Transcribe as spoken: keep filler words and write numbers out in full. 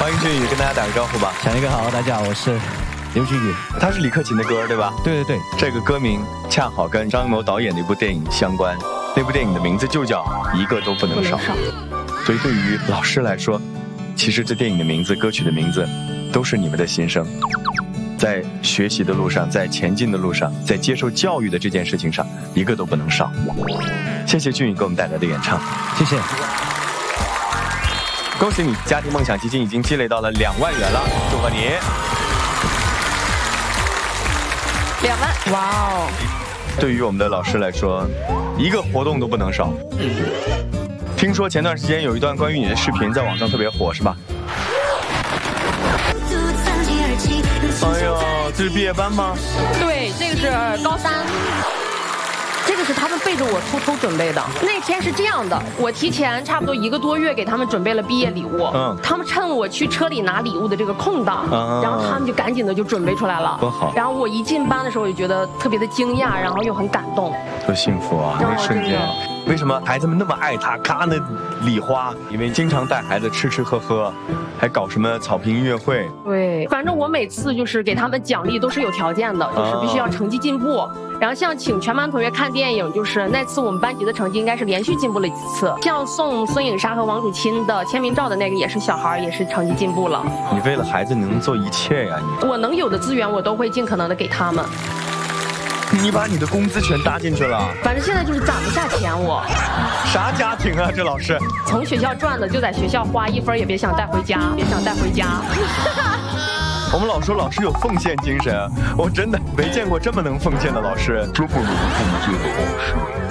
欢迎俊宇，跟大家打个招呼吧。 小一哥好，大家好，我是刘俊宇。 他是李克勤的歌，对吧？ 对对对， 这个歌名恰好跟张艺谋导演的一部电影相关，那部电影的名字就叫《一个都不能少》。所以对于老师来说，其实这电影的名字、歌曲的名字，都是你们的心声。在学习的路上，在前进的路上，在接受教育的这件事情上，一个都不能少。谢谢俊宇给我们带来的演唱， 谢谢。 恭喜你，家庭梦想基金已经积累到了两万元了，祝贺你！ 两万，哇哦！ 对于我们的老师来说，一个活动都不能少。听说前段时间有一段关于你的视频在网上特别火，是吧？哎呦，这是毕业班吗？ 对，这个是高三。这个是他们背着我偷偷准备的。那天是这样的，我提前差不多一个多月给他们准备了毕业礼物。嗯，他们趁我去车里拿礼物的这个空档，嗯、然后他们就赶紧的就准备出来了。 多好！ 然后我一进班的时候，我就觉得特别的惊讶，然后又很感动。 多幸福啊！那瞬间，为什么孩子们那么爱他？咔，那礼花，因为经常带孩子吃吃喝喝，还搞什么草坪音乐会。 对，反正我每次就是给他们奖励都是有条件的，就是必须要成绩进步。然后像请全班同学看电影，就是那次我们班级的成绩应该是连续进步了几次。像送孙颖莎和王祖钦的签名照的那个也是小孩，也是成绩进步了。 你为了孩子能做一切呀！你我能有的资源我都会尽可能的给他们。 你把你的工资全搭进去了， 反正现在就是攒不下钱我。 啥家庭啊，这老师？ 从学校赚的就在学校花，一分也别想带回家，别想带回家。 我们老说老师有奉献精神，我真的没见过这么能奉献的老师， 这么能奉献的老师。